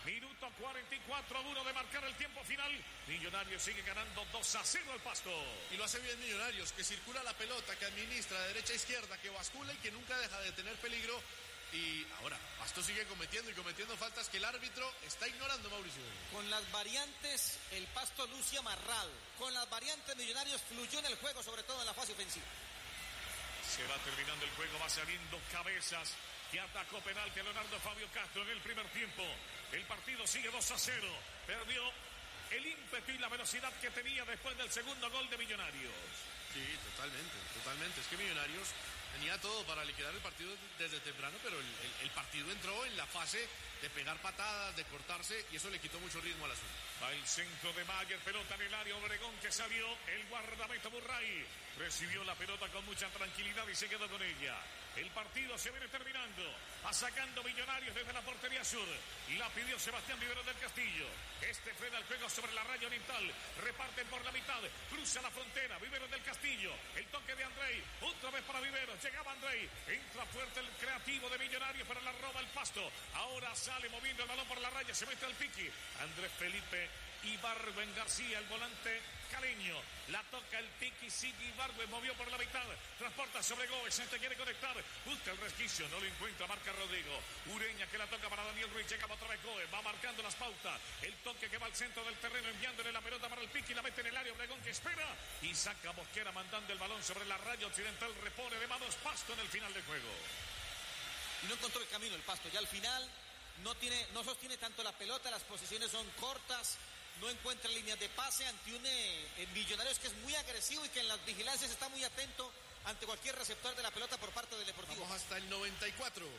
Minuto 44-1 de marcar el tiempo final. Millonarios sigue ganando 2-0 al Pasto. Y lo hace bien Millonarios, que circula la pelota, que administra de derecha a izquierda, que bascula y que nunca deja de tener peligro. Y ahora, Pasto sigue cometiendo faltas que el árbitro está ignorando, Mauricio. Con las variantes, el Pasto luce amarrado. Con las variantes, Millonarios fluyó en el juego, sobre todo en la fase ofensiva. Se va terminando el juego, va saliendo Cabezas, que atacó penalti a Leonardo Fabio Castro en el primer tiempo. El partido sigue 2-0. Perdió el ímpetu y la velocidad que tenía después del segundo gol de Millonarios. Sí, totalmente. Es que Millonarios tenía todo para liquidar el partido desde temprano, pero el partido entró en la fase de pegar patadas, de cortarse, y eso le quitó mucho ritmo al asunto. Va el centro de Mayer, pelota en el área, Obregón que salió, el guardameta Burray recibió la pelota con mucha tranquilidad y se quedó con ella. El partido se viene terminando, va sacando Millonarios desde la portería sur, la pidió Sebastián Vivero del Castillo. Este frena el juego sobre la raya oriental, reparten por la mitad, cruza la frontera, Vivero del Castillo, el toque de Andrei, otra vez para Vivero, llegaba Andrei, entra fuerte el creativo de Millonarios, pero la roba el Pasto. Ahora sale moviendo el balón por la raya, se mete al piqui, Andrés Felipe Ibargüen García, el volante caleño, la toca el piqui, sigue Ibargüen, movió por la mitad, transporta sobre Gómez, se te quiere conectar, busca el resquicio, no lo encuentra, marca Rodrigo, Ureña que la toca para Daniel Ruiz, llega otra vez Gómez, va marcando las pautas, el toque que va al centro del terreno, enviándole la pelota para el piqui, la mete en el área, Obregón que espera, y saca Mosquera mandando el balón sobre la raya occidental, repone de manos Pasto en el final del juego. Y no encontró el camino el Pasto, ya al final no sostiene tanto la pelota, las posiciones son cortas, no encuentra líneas de pase ante un Millonarios que es muy agresivo y que en las vigilancias está muy atento ante cualquier receptor de la pelota por parte del Deportivo. Vamos hasta el 94.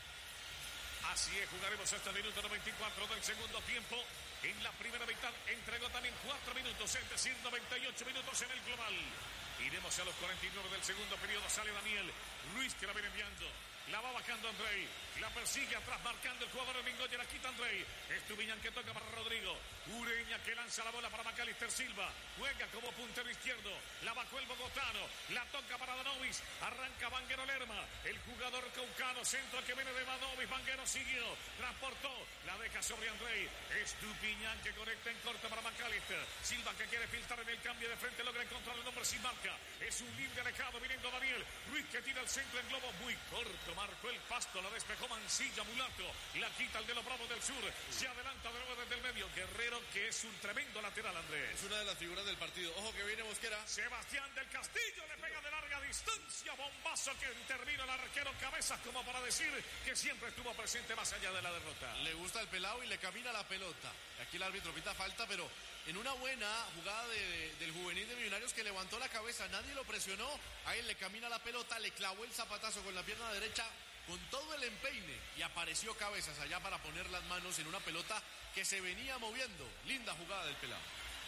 Así es, jugaremos hasta el minuto 94 del segundo tiempo. En la primera mitad entregó también 4 minutos, es decir, 98 minutos en el global. Iremos a los 49 del segundo periodo, sale Daniel Ruiz que la viene enviando. La va bajando Andrei, la persigue atrás marcando el jugador de Mingoya, la quita Andrei. Estupiñán que toca para Rodrigo. Ureña que lanza la bola para Macalister Silva. Juega como puntero izquierdo. La bajó el bogotano. La toca para Danovis. Arranca Vanguero Lerma. El jugador caucano. Centro que viene de Danovis. Vanguero siguió. Transportó. La deja sobre Andrei. Estupiñán que conecta en corto para Macalister. Silva que quiere filtrar en el cambio de frente. Logra encontrar el nombre sin marca. Es un libre alejado viniendo Daniel. Ruiz que tira el centro en globo muy corto. Marcó el Pasto, la despejó Mancilla, Mulato, la quita el de los Bravos del Sur, se adelanta de nuevo desde el medio, Guerrero que es un tremendo lateral, Andrés. Es una de las figuras del partido, ojo que viene Mosquera. Sebastián del Castillo le pega de larga distancia, bombazo que intervino el arquero Cabezas como para decir que siempre estuvo presente más allá de la derrota. Le gusta el pelado y le camina la pelota. Aquí el árbitro pita falta, pero en una buena jugada del juvenil de Millonarios que levantó la cabeza, nadie lo presionó, a él le camina la pelota, le clavó el zapatazo con la pierna derecha, con todo el empeine, y apareció Cabezas allá para poner las manos en una pelota que se venía moviendo. Linda jugada del pelado.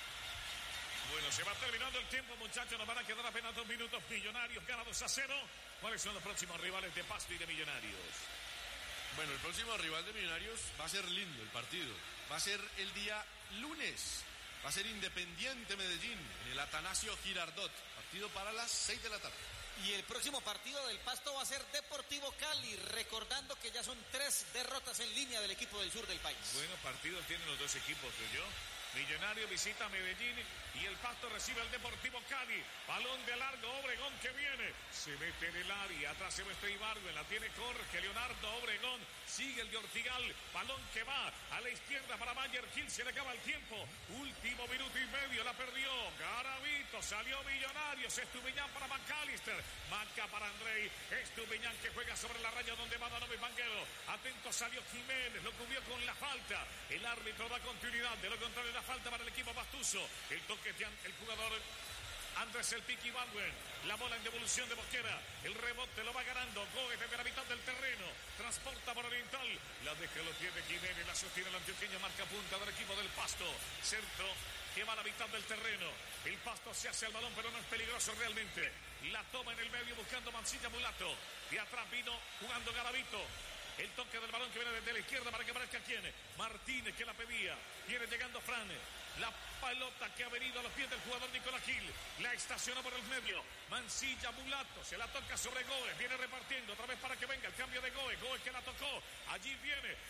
Bueno, se va terminando el tiempo, muchachos, nos van a quedar apenas 2 minutos. Millonarios gana 2-0. ¿Cuáles son los próximos rivales de Pasto y de Millonarios? Bueno, el próximo rival de Millonarios va a ser lindo el partido. Va a ser el día lunes. Va a ser Independiente Medellín en el Atanasio Girardot. Partido para las 6 de la tarde. Y el próximo partido del Pasto va a ser Deportivo Cali, recordando que ya son 3 derrotas en línea del equipo del sur del país. Buenos partidos tienen los dos equipos, yo. Millonario visita a Medellín y el Pasto recibe al Deportivo Cali. Balón de largo, Obregón que viene. Se mete en el área, atrás se muestra Ibargüen, la tiene Jorge, Leonardo, Obregón. Sigue el de Ortigal, balón que va a la izquierda para Mayer Gil, se le acaba el tiempo. Último minuto y medio, la perdió. Garavito, salió Millonarios, Estupiñán para Macalister. Manca para Andrei, Estupiñán que juega sobre la raya donde va Danovis Vanguero. Atento salió Jiménez, lo cubrió con la falta. El árbitro da continuidad, de lo contrario la falta para el equipo pastuso. El toque de el jugador Andrés el Piqui Ibargüen, la bola en devolución de Mosquera, el rebote lo va ganando Gómez desde la mitad del terreno, transporta por Oriental, la deja, lo tiene Jiménez, la sostiene el antioqueño, marca punta del equipo del Pasto, centro que va a la mitad del terreno, el Pasto se hace al balón pero no es peligroso realmente, la toma en el medio buscando Mancilla Mulato, de atrás vino jugando Garavito. El toque del balón que viene desde la izquierda para que aparezca quién. Martínez que la pedía. Viene llegando Fran. La pelota que ha venido a los pies del jugador Nicolás Gil. La estacionó por el medio. Mancilla Mulato. Se la toca sobre Gómez. Viene repartiendo otra vez para que venga el cambio de Gómez. Gómez que la tocó. Allí viene